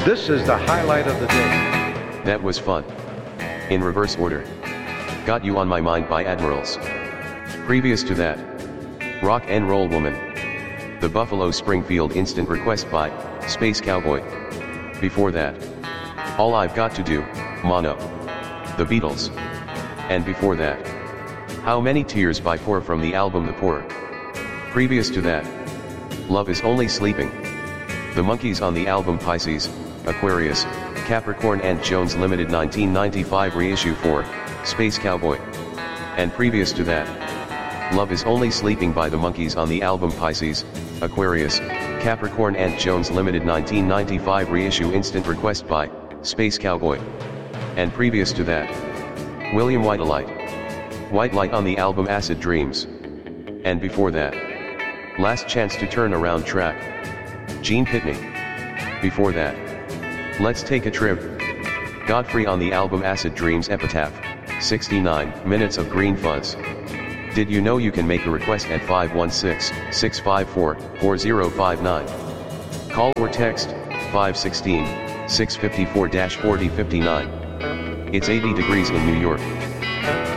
This is the highlight of the day. That was fun. In reverse order. Got You on My Mind by Admirals. Previous to that, Rock and Roll Woman. The Buffalo Springfield Instant Request by Space Cowboy. Before that, All I've Got to Do, Mono. The Beatles. And before that, How Many Tears by Poor from the album The Poor. Previous to that, Love Is Only Sleeping. The Monkees on the album Pisces, Aquarius, Capricorn and Jones Limited 1995 reissue for Space Cowboy. And previous to that, Love Is Only Sleeping by the Monkees on the album Pisces, Aquarius, Capricorn and Jones Limited 1995 reissue Instant Request by Space Cowboy. And previous to that, William White Light on the album Acid Dreams. And before that, Last Chance to Turn Around track, Gene Pitney. Before that, Let's Take a Trip, Godfrey on the album Acid Dreams Epitaph, 69 minutes of green fuzz. Did you know you can make a request at 516-654-4059? Call or text 516-654-4059. It's 80 degrees in New York.